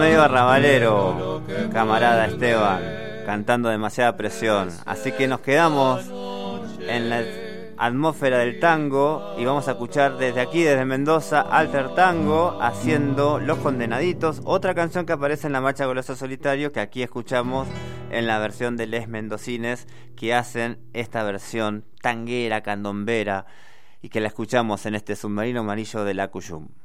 medio arrabalero, camarada Esteban, cantando Demasiada Presión. Así que nos quedamos en la atmósfera del tango y vamos a escuchar desde aquí, desde Mendoza, Alter Tango haciendo Los Condenaditos, otra canción que aparece en la Marcha Goloso Solitario, que aquí escuchamos en la versión de Les Mendocines, que hacen esta versión tanguera, candombera, y que la escuchamos en este Submarino Amarillo de la Cuyum.